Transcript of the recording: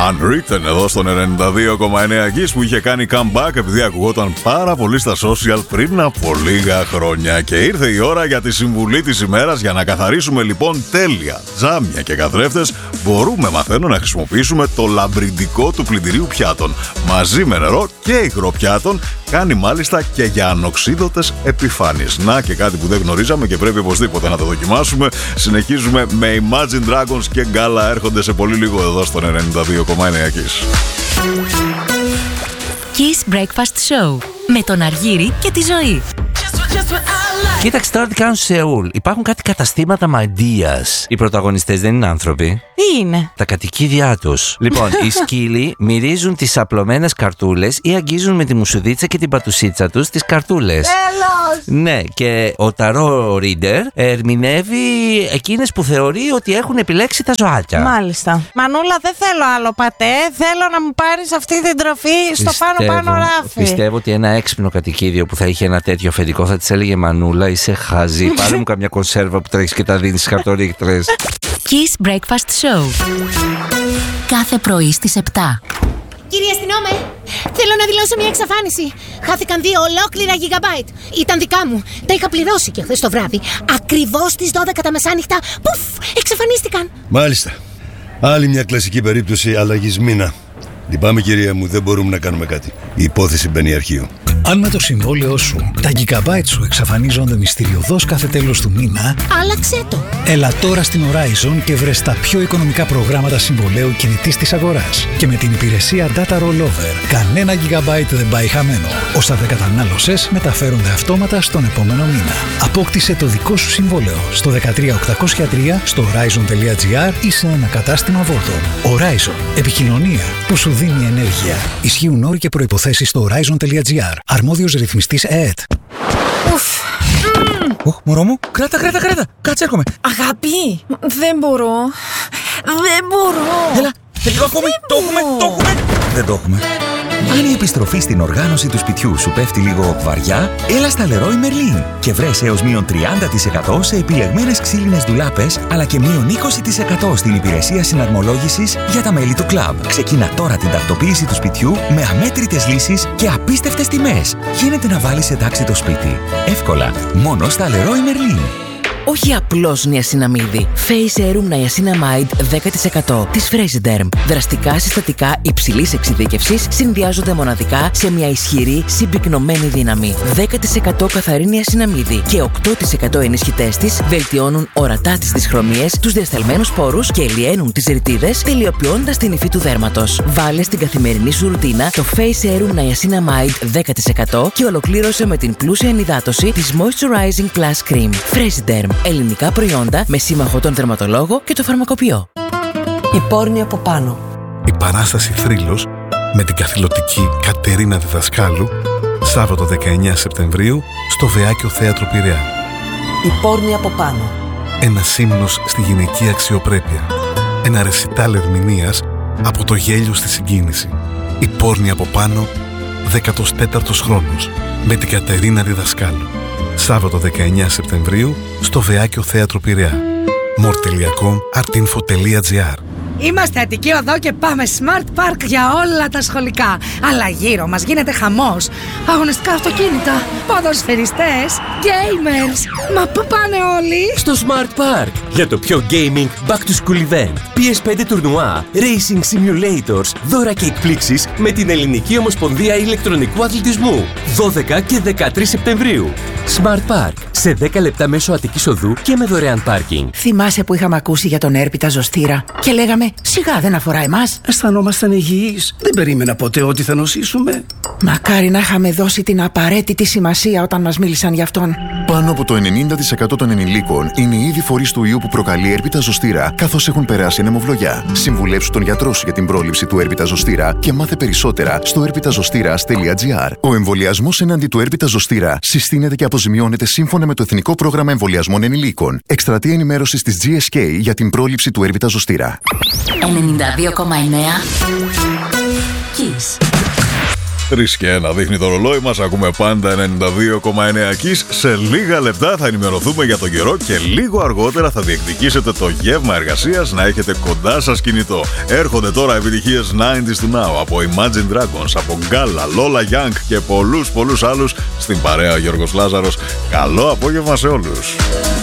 Unwritten εδώ στον 92,9 Kiss, που είχε κάνει comeback επειδή ακουγόταν πάρα πολύ στα social πριν από λίγα χρόνια. Και ήρθε η ώρα για τη συμβουλή της ημέρας. Για να καθαρίσουμε λοιπόν τέλεια τζάμια και καθρέφτες, μπορούμε, μαθαίνω, να χρησιμοποιήσουμε το λαμπριντικό του πλυντηρίου πιάτων. Μαζί με νερό και υγρό πιάτων, κάνει μάλιστα και για ανοξίδωτες επιφάνειες. Να και κάτι που δεν γνωρίζαμε και πρέπει οπωσδήποτε να το δοκιμάσουμε. Συνεχίζουμε με Imagine Dragons και Γκάλα, έρχονται σε πολύ λίγο εδώ στον 92,9 Kiss. Kiss Breakfast Show με τον Αργύρη και τη Ζωή. Κοίταξε τώρα τι κάνουν στο Σεούλ. Υπάρχουν κάτι καταστήματα μαντίας. Οι πρωταγωνιστές δεν είναι άνθρωποι. Τι είναι? Τα κατοικίδια τους. Λοιπόν, οι σκύλοι μυρίζουν τις απλωμένες καρτούλες ή αγγίζουν με τη μουσουδίτσα και την πατουσίτσα τους τις καρτούλες. Τέλος! Ναι, και ο ταρό reader ερμηνεύει εκείνες που θεωρεί ότι έχουν επιλέξει τα ζωάκια. Μάλιστα. Μανούλα, δεν θέλω άλλο πατέ. Θέλω να μου πάρεις αυτή την τροφή στο πάνω ράφι. Πιστεύω ότι ένα έξυπνο κατοικίδιο που θα είχε ένα τέτοιο αφεντικό θα της έλεγε: Μανούλα, είσαι χαζή. Πάρε μου καμιά κονσέρβα που τρέχεις και τα δίνεις στις χαρτορίχτρες. Kiss Breakfast Show. Κάθε πρωί στις 7. Κύριε αστυνόμε, θέλω να δηλώσω μια εξαφάνιση. Χάθηκαν 2 ολόκληρα gigabyte. Ήταν δικά μου. Τα είχα πληρώσει και χθες το βράδυ. Ακριβώς στις 12 τα μεσάνυχτα. Πουφ! Εξαφανίστηκαν. Μάλιστα. Άλλη μια κλασική περίπτωση αλλαγής μήνα. Λυπάμαι, κυρία μου, δεν μπορούμε να κάνουμε κάτι. Η υπόθεση μπαίνει αρχείο. Αν με το συμβόλαιό σου τα gigabyte σου εξαφανίζονται μυστηριωδώς κάθε τέλος του μήνα, άλλαξε το. Έλα τώρα στην Horizon και βρες τα πιο οικονομικά προγράμματα συμβολαίου κινητής της αγοράς. Και με την υπηρεσία Data Rollover, κανένα gigabyte δεν πάει χαμένο. Όσα δεν κατανάλωσες μεταφέρονται αυτόματα στον επόμενο μήνα. Απόκτησε το δικό σου συμβόλαιο στο 13803, στο horizon.gr ή σε ένα κατάστημα Volton. Horizon. Επικοινωνία που σου δίνει ενέργεια. Ισχύουν όροι και προϋποθέσεις στο horizon.gr. Αρμόδιος ρυθμιστής ΕΕΤ. Μωρό μου, κράτα. Κάτσε, έρχομαι. Αγάπη, δεν μπορώ. Έλα, λίγο ακόμη. Το έχουμε. Δεν το έχουμε. Αν η επιστροφή στην οργάνωση του σπιτιού σου πέφτει λίγο βαριά, έλα στα Leroy Merlin και βρες έως μείον 30% σε επιλεγμένες ξύλινες ντουλάπες, αλλά και μείον 20% στην υπηρεσία συναρμολόγησης για τα μέλη του κλαμπ. Ξεκίνα τώρα την τακτοποίηση του σπιτιού με αμέτρητες λύσεις και απίστευτες τιμές. Γίνεται να βάλεις σε τάξη το σπίτι. Εύκολα, μόνο στα Leroy Merlin. Όχι απλώς νιασιναμίδι. Face Serum Niacinamide 10% της Fresiderm. Δραστικά συστατικά υψηλής εξειδίκευσης συνδυάζονται μοναδικά σε μια ισχυρή συμπυκνωμένη δύναμη. 10% καθαρή νιασιναμίδι και 8% ενισχυτές της βελτιώνουν ορατά τις δυσχρωμίες, τους διασταλμένους πόρους και ελιαίνουν τις ρητίδες, τελειοποιώντας την υφή του δέρματος. Βάλε στην καθημερινή σου ρουτίνα το Face Serum Niacinamide 10% και ολοκλήρωσε με την πλούσια ενυδάτωση της Moisturizing Plus Cream. Fresiderm. Ελληνικά προϊόντα με σύμμαχο τον δερματολόγο και το φαρμακοποιό. Η πόρνη από πάνω. Η παράσταση Θρύλος με την καθηλωτική Κατερίνα Διδασκάλου, Σάββατο 19 Σεπτεμβρίου στο Βεάκιο Θέατρο Πειραιά. Η πόρνη από πάνω. Ένας ύμνος στη γυναική αξιοπρέπεια. Ένα ρεσιτάλ ερμηνείας από το γέλιο στη συγκίνηση. Η πόρνη από πάνω, 14ος χρόνος, με την Κατερίνα Διδασκάλου. Σάββατο 19 Σεπτεμβρίου στο Βεάκιο Θέατρο Πειραιά. more.com.artinfo.gr. Είμαστε Αττική Οδό και πάμε Smart Park για όλα τα σχολικά. Αλλά γύρω μας γίνεται χαμός. Αγωνιστικά αυτοκίνητα, ποδοσφαιριστές, gamers. Μα πού πάνε όλοι? Στο Smart Park για το πιο gaming back to school event. PS5 τουρνουά, racing simulators, δώρα και εκπλήξεις με την Ελληνική Ομοσπονδία Ηλεκτρονικού Αθλητισμού. 12 και 13 Σεπτεμβρίου. Smart Park, σε 10 λεπτά μέσω Αττικής Οδού και με δωρεάν πάρκινγκ. Θυμάσαι που είχαμε ακούσει για τον έρπιτα ζωστήρα και λέγαμε σιγά δεν αφορά εμάς? Αισθανόμασταν υγιείς. Δεν περίμενα ποτέ ότι θα νοσήσουμε. Μακάρι να είχαμε δώσει την απαραίτητη σημασία όταν μας μίλησαν γι' αυτόν. Πάνω από το 90% των ενηλίκων είναι ήδη φορείς του ιού που προκαλεί έρπιτα ζωστήρα, καθώς έχουν περάσει ανεμοβλογιά. Συμβουλεύσου τον γιατρό σου για την πρόληψη του έρπιτα ζωστήρα και μάθε περισσότερα στο erpitazostira.gr. Ο εμβολιασμός εναντί του έρπιτα ζωστήρα συστήνεται και αποζημιώνεται σύμφωνα με το Εθνικό Πρόγραμμα Εμβολιασμών Ενηλίκων. Εκστρατεία ενημέρωσης της GSK για την πρόληψη του έρπιτα ζωστήρα. 92,9 Kiss. 3:01 δείχνει το ρολόι μας. Ακούμε πάντα 92,9 Kiss. Σε λίγα λεπτά θα ενημερωθούμε για τον καιρό και λίγο αργότερα θα διεκδικήσετε το γεύμα εργασίας να έχετε κοντά σας κινητό. Έρχονται τώρα επιτυχίες 90s to now από Imagine Dragons, από Γκάλα, Lola Young και πολλούς άλλους στην παρέα Γιώργος Λάζαρος. Καλό απόγευμα σε όλους.